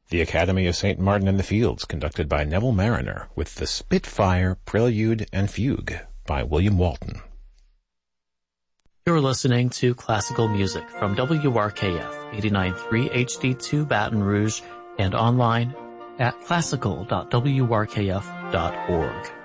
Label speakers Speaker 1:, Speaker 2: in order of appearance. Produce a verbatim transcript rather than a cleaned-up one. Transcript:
Speaker 1: The Academy of Saint Martin in the Fields, conducted by Neville Mariner, with the Spitfire Prelude and Fugue by William Walton.
Speaker 2: You're listening to classical music from W R K F eighty-nine point three H D two Baton Rouge and online at classical dot w r k f dot org.